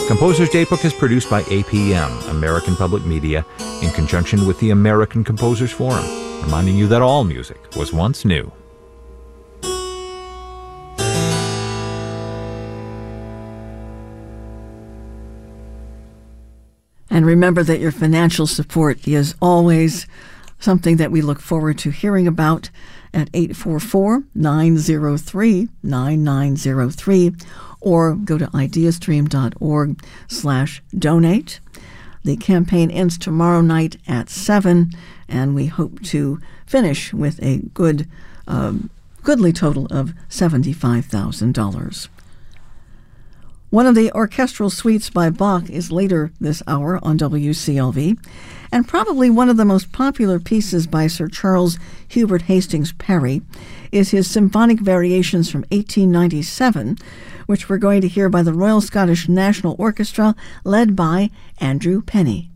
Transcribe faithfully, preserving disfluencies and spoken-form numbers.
Composer's Datebook is produced by A P M, American Public Media, in conjunction with the American Composers Forum, reminding you that all music was once new. And remember that your financial support is always something that we look forward to hearing about at eight four four, nine zero three, nine nine zero three or go to ideastream.org slash donate. The campaign ends tomorrow night at seven, and we hope to finish with a good, um, goodly total of seventy-five thousand dollars. One of the orchestral suites by Bach is later this hour on W C L V, and probably one of the most popular pieces by Sir Charles Hubert Hastings Parry is his symphonic variations from eighteen ninety-seven, which we're going to hear by the Royal Scottish National Orchestra, led by Andrew Penny.